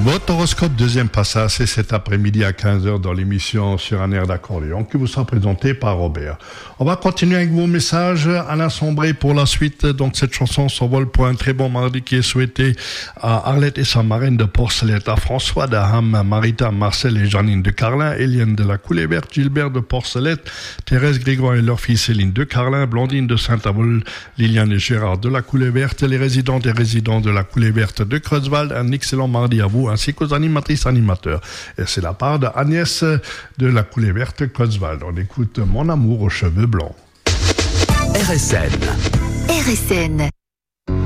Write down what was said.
Votre horoscope deuxième passage, c'est cet après-midi à 15h dans l'émission Sur un air d'accordéon qui vous sera présenté par Robert. On va continuer avec vos messages. Alain Sombré pour la suite. Donc cette chanson s'envole pour un très bon mardi qui est souhaité à Arlette et sa marraine de Porcelette, à François Daham, Marita, Marcel et Janine de Carlin, Eliane de la Coulée Verte, Gilbert de Porcelette, Thérèse Grégoire et leur fille Céline de Carlin, Blandine de Saint-Avold, Liliane et Gérard de la Coulée Verte, les résidentes et résidents de la Coulée Verte de Creuswald. Un excellent mardi à vous ainsi qu'aux animatrices animateurs. Et c'est la part de Agnès de la Coulée Verte Creuswald. On écoute Mon amour aux cheveux blancs. RSN.